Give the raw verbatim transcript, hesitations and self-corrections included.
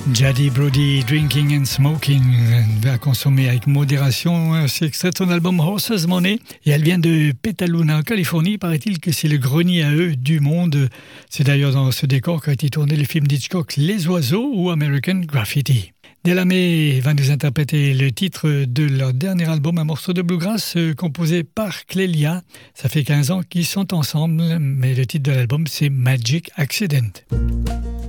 Jaddy Brody, Drinking and Smoking, à consommer avec modération. C'est extrait de son album Horses Money et elle vient de Petaluma, en Californie. Paraît-il que c'est le grenier à eux du monde. C'est d'ailleurs dans ce décor qu'a été tourné le film d'Hitchcock Les Oiseaux ou American Graffiti. Delamay va nous interpréter le titre de leur dernier album, un morceau de bluegrass composé par Clélia. Ça fait quinze ans qu'ils sont ensemble, mais le titre de l'album c'est Magic Accident.